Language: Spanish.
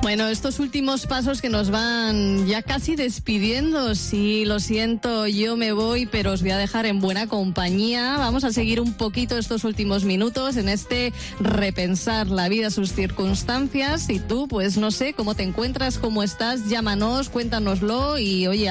Bueno, estos últimos pasos que nos van ya casi despidiendo. Sí, lo siento, yo me voy, pero os voy a dejar en buena compañía. Vamos a seguir un poquito estos últimos minutos en este repensar la vida, sus circunstancias. Y tú, pues no sé, cómo te encuentras, cómo estás, llámanos, cuéntanoslo y oye,